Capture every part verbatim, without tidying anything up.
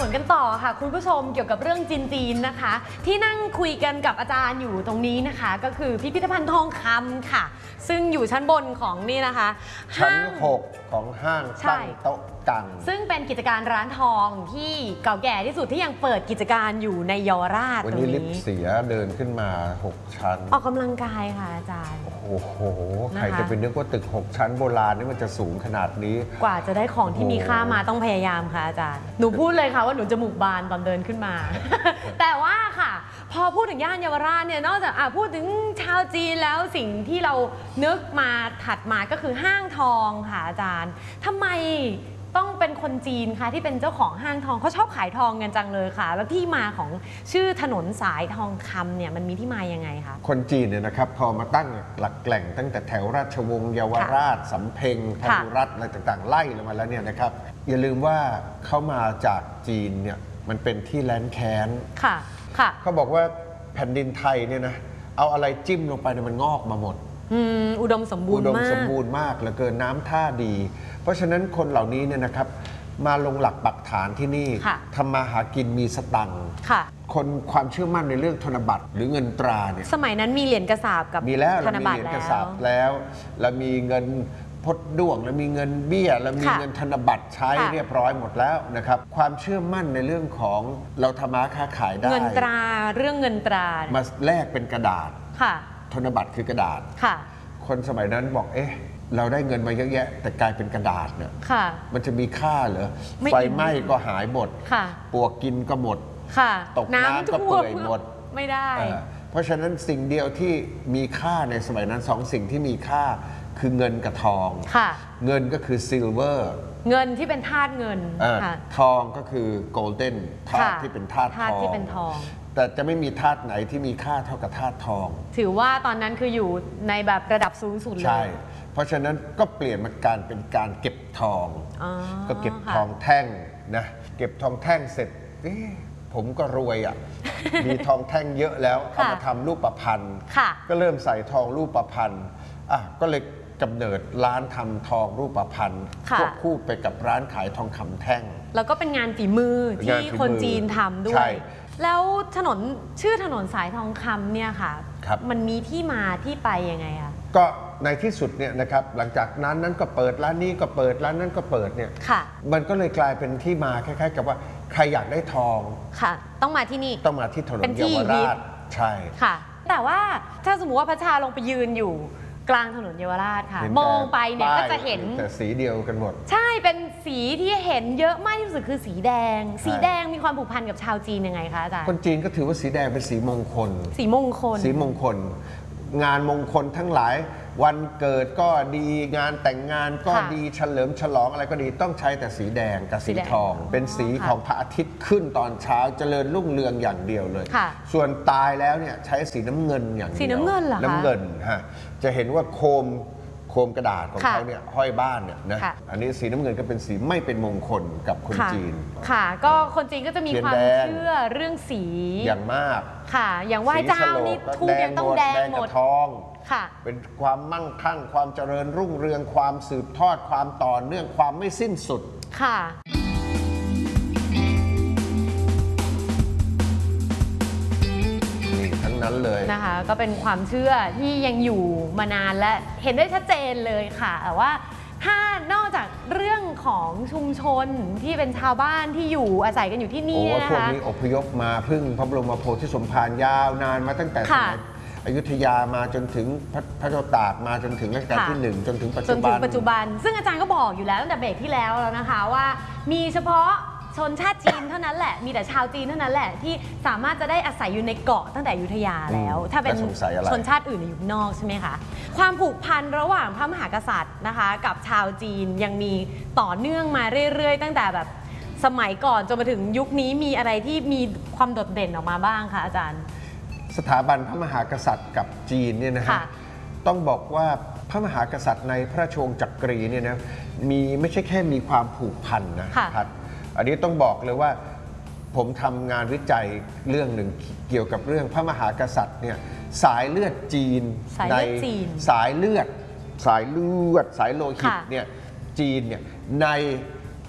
นกันต่อค่ะคุณผู้ชมเกี่ยวกับเรื่องจีนๆนะคะที่นั่งคุยกันกับอาจารย์อยู่ตรงนี้นะคะก็คือพิพิธภัณฑ์ทองคำค่ะซึ่งอยู่ชั้นบนของนี่นะคะชั้นหกของห้างตั้งโต๊ะกังซึ่งเป็นกิจการร้านทองที่เก่าแก่ที่สุดที่ยังเปิดกิจการอยู่ในเยาวราชวันนี้ลิฟต์เสียเดินขึ้นมาหกชั้นออกกำลังกายค่ะอาจารย์โอ้โหใครจะไปนึกว่าตึกหกชั้นโบราณนี่มันจะสูงขนาดนี้กว่าจะได้ของที่มีค่ามาต้องพยายามค่ะอาจารย์หนูพูดเลยค่ะว่าหนูจมูกบานตอนเดินขึ้นมา แต่ว่าค่ะพอพูดถึงย่านเยาวราชเนี่ยนอกจากพูดถึงชาวจีนแล้วสิ่งที่เรานึกมาถัดมาก็คือห้างทองค่ะอาจารย์ทำไมต้องเป็นคนจีนคะที่เป็นเจ้าของห้างทองเขาชอบขายทองกันจังเลยค่ะแล้วที่มาของชื่อถนนสายทองคำเนี่ยมันมีที่มายังไงคะคนจีนเนี่ยนะครับพอมาตั้งหลักแหล่งตั้งแต่แถวราชวงศ์เยาวราชสำเพ็งพหุรัตน์อะไรต่างๆไล่ลงมาแล้วเนี่ยนะครับอย่าลืมว่าเขามาจากจีนเนี่ยมันเป็นที่แล้นแค้นค่ะค่ะเขาบอกว่าแผ่นดินไทยเนี่ยนะเอาอะไรจิ้มลงไปเนี่ยมันงอกมาหมดอุดมสมบูรณ์มากอุดมสมบูรณ์มากเหลือเกินน้ำท่าดีเพราะฉะนั้นคนเหล่านี้เนี่ยนะครับมาลงหลักปักฐานที่นี่ทำมาหากินมีสตังค์คนความเชื่อมั่นในเรื่องธนบัตรหรือเงินตราเนี่ยสมัยนั้นมีเหรียญกระสาบกับมีแล้วเรามีเหรียญกระสาบแล้วเรามีเงินพดด้วงแล้วมีเงินเบี้ยแล้วมีเงินธนบัตรใช้เรียบร้อยหมดแล้วนะครับความเชื่อมั่นในเรื่องของเราทำมาค้าขายได้เงินตราเรื่องเงินตรามาแลกเป็นกระดาษธนบัตรคือกระดาษคนสมัยนั้นบอกเอ๊ะเราได้เงินมาเยอะแยะแต่กลายเป็นกระดาษเนี่ยมันจะมีค่าเหรอไฟไหม้ก็หายหมดปลวกกินก็หมดตกน้ำก็เปื่อยหมดไม่ได้เพราะฉะนั้นสิ่งเดียวที่มีค่าในสมัยนั้นสองสิ่งที่มีค่าคือเงินกับทองเงินก็คือซิลเวอร์เงินที่เป็นธาตุเงินทองก็คือโกลเด้นธาตุที่เป็นธาตุทองแต่จะไม่มีธาตุไหนที่มีค่าเท่ากับธาตุทองถือว่าตอนนั้นคืออยู่ในแบบระดับสูงสุดเลยใช่เพราะฉะนั้นก็เปลี่ยนมาการเป็นการเก็บทองก็เก็บทองแท่งนะเก็บทองแท่งเสร็จผมก็รวยอ่ะมีทองแท่งเยอะแล้วเอามาทำรูปประพันธ์ก็เริ่มใส่ทองรูปประพันธ์อ่ะก็เลยกำเนิดร้านทำทองรูปประพันธ์ควบคู่ไปกับร้านขายทองคำแท่งแล้วก็เป็นงานฝีมือที่คนจีนทำด้วยแล้วถนนชื่อถนนสายทองคำเนี่ยค่ะมันมีที่มาที่ไปยังไงคะก็ในที่สุดเนี่ยนะครับหลังจากนั้นนั้นก็เปิดร้านนี้ก็เปิดร้านนั้นก็เปิดเนี่ยมันก็เลยกลายเป็นที่มาคล้ายๆกับว่าใครอยากได้ทองค่ะต้องมาที่นี่ต้องมาที่ถนนเยาวราชใช่ค่ะแต่ว่าถ้าสมมติว่าพระชาลงไปยืนอยู่กลางถนนเยาวราชค่ะมองไปเนี่ยก็จะเห็นแต่สีเดียวกันหมดใช่เป็นสีที่เห็นเยอะมากที่สุดคือสีแดงสีแดงมีความผูกพันกับชาวจีนยังไงคะอาจารย์คนจีนก็ถือว่าสีแดงเป็นสีมงคลสีมงคลสีมงคลงานมงคลทั้งหลายวันเกิดก็ดีงานแต่งงานก็ดีเฉลิมฉลองอะไรก็ดีต้องใช้แต่สีแดงกับสีทองเป็นสีของพระอาทิตย์ขึ้นตอนเช้าเจริญรุ่งเรืองอย่างเดียวเลยส่วนตายแล้วเนี่ยใช้สีน้ำเงินอย่างเดียวสีน้ำเงินเหรอคะน้ำเงินฮะจะเห็นว่าโคมโคมกระดาษของเขาเนี่ยห้อยบ้านเนี่ยนะอันนี้สีน้ำเงินก็เป็นสีไม่เป็นมงคลกับคนจีนค่ะก็คนจีนก็จะมีความเชื่อเรื่องสีอย่างมากค่ะอย่างไหว้เจ้านี่ทูบยังต้องแดงหมดทองเป็นความมั่งคั่งความเจริญรุ่งเรืองความสืบทอดความต่อเนื่องความไม่สิ้นสุดค่ะนี่ทั้งนั้นเลยนะคะก็เป็นความเชื่อที่ยังอยู่มานานและเห็นได้ชัดเจนเลยค่ะแต่ว่าถ้านอกจากเรื่องของชุมชนที่เป็นชาวบ้านที่อยู่อาศัยกันอยู่ที่นี่นะคะพวกนี้อพยพมาพึ่งพระบรมโพธิสมภารยาวนานมาตั้งแต่สมัยอยุธยามาจนถึงพระเจ้าตากมาจนถึงรัชกาลที่หนึ่งจนถึงปัจจุบันจนถึงปัจจุบันซึ่งอาจารย์ก็บอกอยู่แล้วตั้งแต่เบรกที่แล้วแล้วนะคะว่ามีเฉพาะชนชาติจีนเท่านั้นแหละมีแต่ชาวจีนเท่านั้นแหละที่สามารถจะได้อาศัยอยู่ในเกาะตั้งแต่อยุธยาแล้วถ้าเป็นชนชาติอื่นอยู่นอกใช่ไหมคะความผูกพันระหว่างพระมหากษัตริย์นะคะกับชาวจีนยังมีต่อเนื่องมาเรื่อยๆตั้งแต่แบบสมัยก่อนจนมาถึงยุคนี้มีอะไรที่มีความโดดเด่นออกมาบ้างคะอาจารย์สถาบันพระมหากษัตริย์กับจีนเนี่ยนะฮะต้องบอกว่าพระมหากษัตริย์ในพระราชวงศ์จักรีเนี่ยนะมีไม่ใช่แค่มีความผูกพันนะครับอันนี้ต้องบอกเลยว่าผมทำงานวิจัยเรื่องหนึ่งเกี่ยวกับเรื่องพระมหากษัตริย์เนี่ยสายเลือดจีนในสายเลือดสายเลือดสายโลหิตเนี่ยจีนเนี่ยใน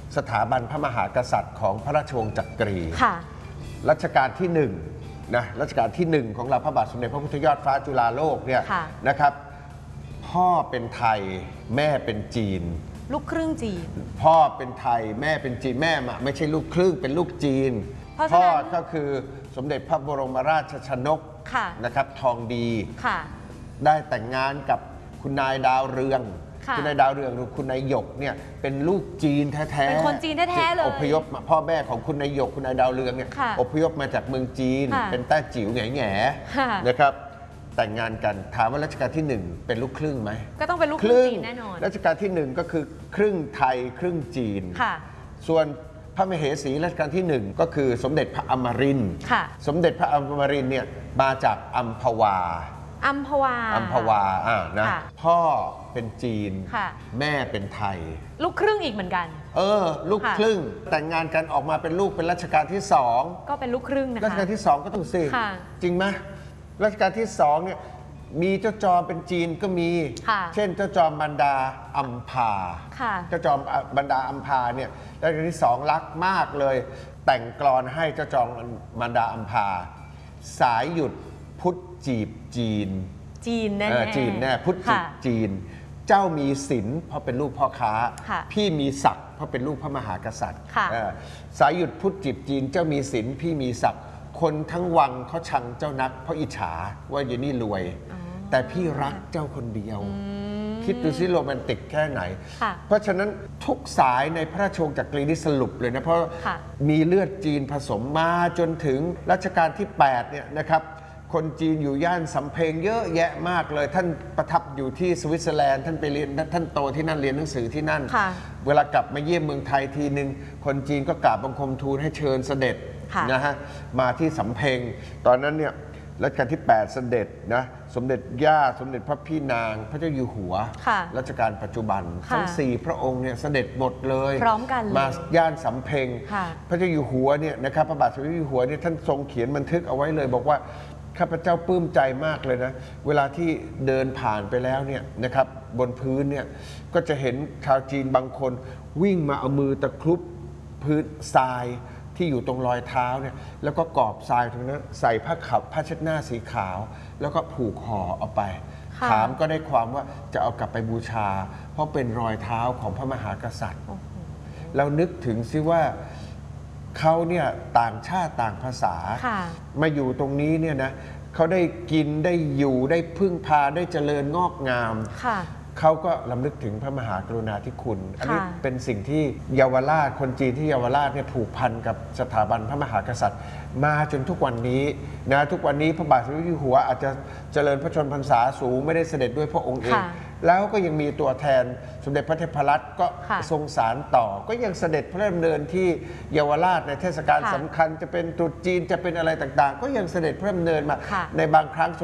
สถาบันพระมหากษัตริย์ของพระราชวงศ์จักรีค่ะรัชกาลที่หนึ่งนะรัชกาลที่หนึ่งของเราพระบาทสมเด็จพระพุทธยอดฟ้าจุฬาโลกเนี่ยนะครับพ่อเป็นไทยแม่เป็นจีนลูกครึ่งจีนพ่อเป็นไทยแม่เป็นจีนแม่ไม่ใช่ลูกครึ่งเป็นลูกจีนพ่อก็คือสมเด็จพระบรมราชชนกนะครับทองดีได้แต่งงานกับคุณนายดาวเรืองคุณนายดาวเรืองหรือคุณนายหยกเนี่ยเป็นลูกจีนแท้ๆเป็นคนจีนแท้ๆเลยอพยพพ่อแม่ของคุณนายหยกคุณนายดาวเรืองเนี่ยอพยพมาจากเมืองจีนเป็นแต้จิ๋วแง่ๆนะครับแต่งงานกันถามว่ารัชกาลที่หนึ่งเป็นลูกครึ่งไหมก็ต้องเป็นลูกครึ่งจีนแน่นอนรัชกาลที่หนึ่งก็คือครึ่งไทยครึ่งจีนส่วนพระมเหสีรัชกาลที่หนึ่งก็คือสมเด็จพระอมรินทร์สมเด็จพระอมรินทร์เนี่ยมาจากอัมพวาอัมพวาอัมพวาอ่านะพ่อเป็นจีนแม่เป็นไทยลูกครึ่งอีกเหมือนกันเออลูกครึ่งแต่งงานกันออกมาเป็นลูกเป็นรัชกาลที่สองก็เป็นลูกครึ่งนะคะรัชกาลที่สองก็ต้องสิจริงไหมรัชกาลที่สองเนี่ยมีเจ้าจอมเป็นจีนก็มีเช่นเจ้าจอมบรรดาอัมพาเจ้าจอมบรรดาอัมพาเนี่ยรัชกาลที่สองรักมากเลยแต่งกลอนให้เจ้าจอมบรรดาอัมพาสายหยุดพุทธจีบจีนจีนแน่จีนแน่พุทธจีบจีนเจ้ามีศิลป์เพราะเป็นลูกพ่อค้าพี่มีศักดิ์เพราะเป็นลูกพระมหากษัตริย์สายหยุดพุทธจีบจีนเจ้ามีศิลป์พี่มีศักดิ์คนทั้งวังเขาชังเจ้านักเพราะอิจฉาว่าอยู่นี่รวยแต่พี่รักเจ้าคนเดียวคิดดูสิโรแมนติกแค่ไหนเพราะฉะนั้นทุกสายในพระราชวงศ์จักรีนี่สรุปเลยนะเพราะมีเลือดจีนผสมมาจนถึงรัชกาลที่แปดเนี่ยนะครับคนจีนอยู่ย่านสำเพ็งเยอะแยะมากเลยท่านประทับอยู่ที่สวิตเซอร์แลนด์ท่านไปเรียนท่านโตที่นั่นเรียนหนังสือที่นั่นเวลากลับมาเยี่ยมเมืองไทยทีนึงคนจีนก็กราบบังคมทูลให้เชิญเสด็จนะฮะมาที่สำเพ็งตอนนั้นเนี่ยรัชกาลที่แปดเสด็จนะสมเด็จย่าสมเด็จพระพี่นางพระเจ้าอยู่หัวรัชกาลปัจจุบันทั้งสี่พระองค์เนี่ยเสด็จหมดเลยพร้อมกันมาย่านสำเพ็งพระเจ้าอยู่หัวเนี่ยนะครับพระบาทสมเด็จอยู่หัวเนี่ยท่านทรงเขียนบันทึกเอาไว้เลยบอกว่าข้าพเจ้าปลื้มใจมากเลยนะเวลาที่เดินผ่านไปแล้วเนี่ยนะครับบนพื้นเนี่ยก็จะเห็นชาวจีนบางคนวิ่งมาเอามือตะครุบพื้นทรายที่อยู่ตรงรอยเท้าเนี่ยแล้วก็กอบทรายตรงนั้นใส่ผ้าขาวผ้าเช็ดหน้าสีขาวแล้วก็ผูกห่อเอาไปถามก็ได้ความว่าจะเอากลับไปบูชาเพราะเป็นรอยเท้าของพระมหากษัตริย์เรานึกถึงซิว่าเขาเนี่ยต่างชาติต่างภาษามาอยู่ตรงนี้เนี่ยนะเขาได้กินได้อยู่ได้พึ่งพาได้เจริญงอกงามเขาก็ลำลึกถึงพระมหากรุณาธิคุณอันนี้เป็นสิ่งที่เยาวราชคนจีนที่เยาวราชเนี่ยผูกพันกับสถาบันพระมหากษัตริย์มาจนทุกวันนี้นะทุกวันนี้พระบาทสมเด็จอยู่หัวอาจจะเจริญพระชนพรรษาสูงไม่ได้เสด็จด้วยพระองค์เองแล้วก็ยังมีตัวแทนสมเด็จพระเทพรัตน์ก็ทรงสารต่อก็ยังเสด็จพระราชดำเนินที่เยาวราชในเทศกาลสำคัญจะเป็นตรุษจีนจะเป็นอะไรต่างๆก็ยังเสด็จพระราชดำเนินมาในบางครั้ง